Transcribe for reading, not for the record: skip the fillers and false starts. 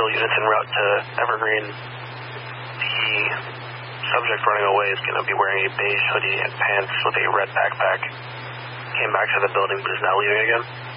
patrol units en route to Evergreen. The subject running away is going to be wearing a beige hoodie and pants with a red backpack. Came back to the building but is now leaving again.